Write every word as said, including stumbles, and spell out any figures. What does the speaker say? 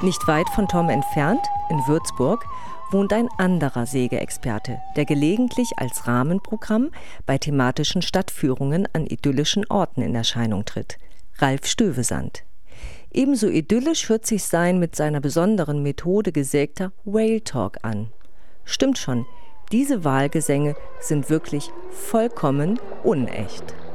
Nicht weit von Tom entfernt, in Würzburg, wohnt ein anderer Sägeexperte, der gelegentlich als Rahmenprogramm bei thematischen Stadtführungen an idyllischen Orten in Erscheinung tritt. Ralf Stövesand. Ebenso idyllisch hört sich sein mit seiner besonderen Methode gesägter Whale Talk an. Stimmt schon, diese Walgesänge sind wirklich vollkommen unecht.